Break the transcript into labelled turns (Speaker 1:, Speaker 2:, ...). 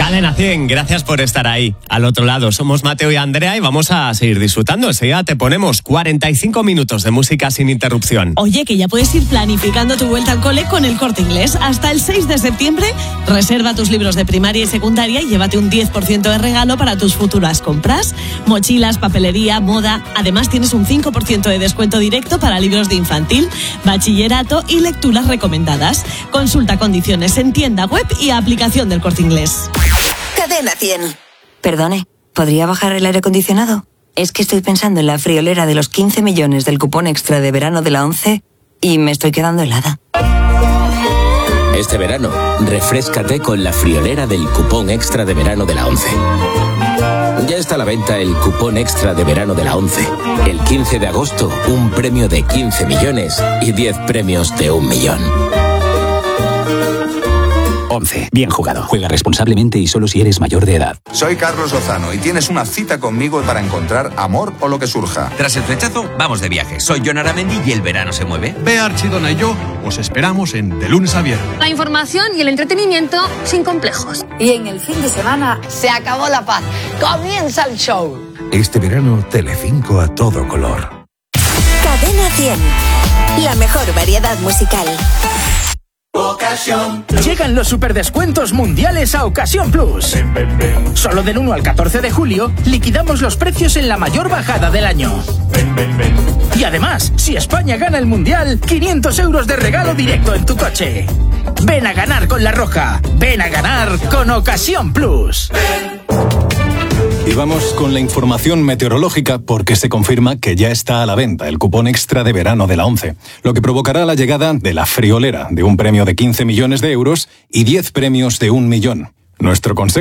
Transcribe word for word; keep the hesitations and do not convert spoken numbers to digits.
Speaker 1: Cadena cien, gracias por estar ahí. Al otro lado somos Mateo y Andrea y vamos a seguir disfrutando. Enseguida te ponemos cuarenta y cinco minutos de música sin interrupción.
Speaker 2: Oye, que ya puedes ir planificando tu vuelta al cole con El Corte Inglés. Hasta el seis de septiembre, reserva tus libros de primaria y secundaria y llévate un diez por ciento de regalo para tus futuras compras. Mochilas, papelería, moda. Además, tienes un cinco por ciento de descuento directo para libros de infantil, bachillerato y lecturas recomendadas. Consulta condiciones en tienda web y aplicación del Corte Inglés.
Speaker 3: Cadena cien. Perdone, ¿podría bajar el aire acondicionado? Es que estoy pensando en la friolera de los quince millones del cupón extra de verano de la ONCE y me estoy quedando helada.
Speaker 4: Este verano, refréscate con la friolera del cupón extra de verano de la ONCE. Ya está a la venta el cupón extra de verano de la ONCE. El quince de agosto, un premio de quince millones y diez premios de un millón.
Speaker 5: ONCE. Bien jugado. Juega responsablemente y solo si eres mayor de edad.
Speaker 6: Soy Carlos Lozano y tienes una cita conmigo para encontrar amor o lo que surja.
Speaker 7: Tras el flechazo, vamos de viaje. Soy Jon Aramendi y el verano se mueve.
Speaker 8: Bea Archidona y yo os esperamos en De Lunes a Viernes.
Speaker 9: La información y el entretenimiento sin complejos.
Speaker 10: Y en el fin de semana se acabó la paz. Comienza el show.
Speaker 11: Este verano, Telecinco a todo color.
Speaker 3: Cadena cien. La mejor variedad musical.
Speaker 12: Ocasión. Llegan los superdescuentos mundiales a Ocasión Plus. Ven, ven, ven. Solo del uno al catorce de julio liquidamos los precios en la mayor bajada del año. Ven, ven, ven. Y además, si España gana el mundial, quinientos euros de regalo directo en tu coche. Ven a ganar con La Roja. Ven a ganar con Ocasión Plus. Ven.
Speaker 13: Y vamos con la información meteorológica porque se confirma que ya está a la venta el cupón extra de verano de la ONCE, lo que provocará la llegada de la friolera de un premio de quince millones de euros y diez premios de un millón. Nuestro consejo